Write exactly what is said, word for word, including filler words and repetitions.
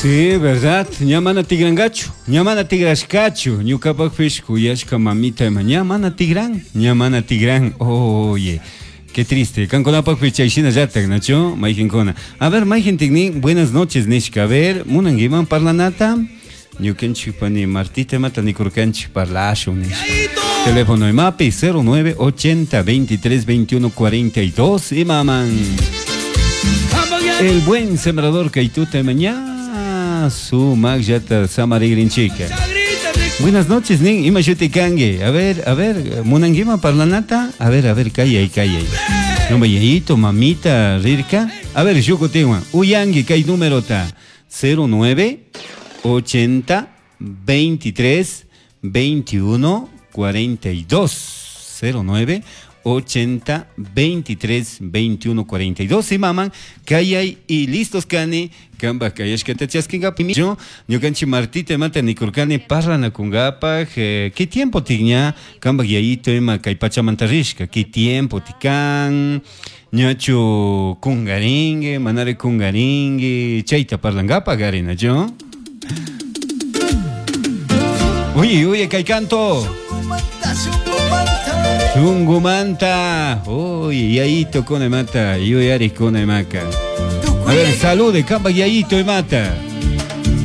Sí, verdad. Ñamana tigrangacho, ñamana tigrashkacho, ñukapak fish kuyashka mamita ema, ñamana tigran, ñamana tigran. Oye, qué triste. Kankonapak fish chaishina yatak, nacho, maijinkona. A ver, maijintigni, buenas noches, nishka. A ver, munangiman parlanata. Ñukenchik pani Martita mata ni kurkanchik parlasho nish. Teléfono emapi cero nueve ochenta veintitrés veintiuno cuarenta y dos y maman. El buen sembrador Kaituta mañana su magyata samarigrinchica. Buenas noches, nin, ima kange. A ver, a ver, munangima parlanata. A ver, a ver, calla y calla. No vayayito, mamita, rirka. A ver, yukotewa. Uyangi, kay número ta. cero nueve ochenta veintitrés veintiuno cuarenta y dos. cero nueve ochenta veintitrés veintiuno cuarenta y dos y maman kayay y listos kani kamba kayash katachaskinga yo yo canchi Martita mata ni kurkani parrana kungapa qué tiempo tiña kamba yayito ema kaipacha mantarishka qué tiempo tikan ñacho kungaringe manare kungaringe chaita parlangapa garina yo oye oye kay canto Chungumanta, oye, Yayito con mata, yo yari con maka. A ver, salud de Camba Yayito y mata.